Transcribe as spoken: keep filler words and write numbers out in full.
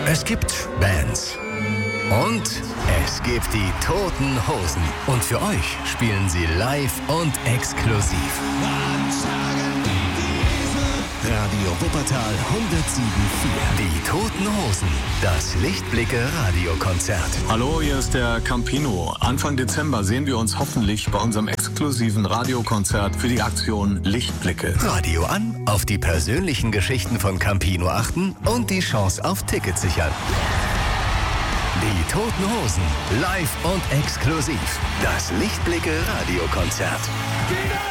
Es gibt Bands. Und es gibt die Toten Hosen. Und für euch spielen sie live und exklusiv. Radio Wuppertal hundertsieben Komma vier. Die Toten Hosen. Das Lichtblicke-Radiokonzert. Hallo, hier ist der Campino. Anfang Dezember sehen wir uns hoffentlich bei unserem exklusiven Radiokonzert für die Aktion Lichtblicke. Radio an, auf die persönlichen Geschichten von Campino achten und die Chance auf Tickets sichern. Die Toten Hosen. Live und exklusiv. Das Lichtblicke-Radiokonzert.